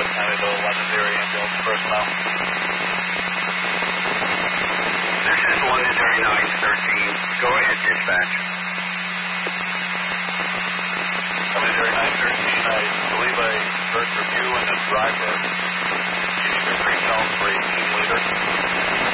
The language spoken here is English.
County to Londonderry ambulance personnel. This is Londonderry 913. Go ahead, dispatch. Londonderry 913, I believe I